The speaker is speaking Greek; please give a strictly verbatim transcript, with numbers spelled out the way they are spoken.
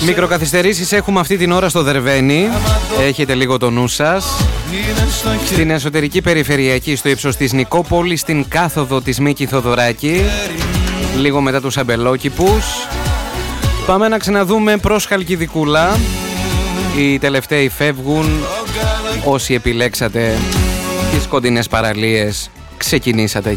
Μικροκαθυστερήσεις έχουμε αυτή την ώρα στο Δερβαίνι. Έχετε λίγο το νου σας. Στην εσωτερική περιφερειακή, στο ύψος της Νικόπολης, στην κάθοδο της Μίκη Θοδωράκη, λίγο μετά τους Αμπελόκηπους. Πάμε να ξαναδούμε προς Χαλκιδικούλα. Οι τελευταίοι φεύγουν. Όσοι επιλέξατε τις κοντινές παραλίες, ξεκινήσατε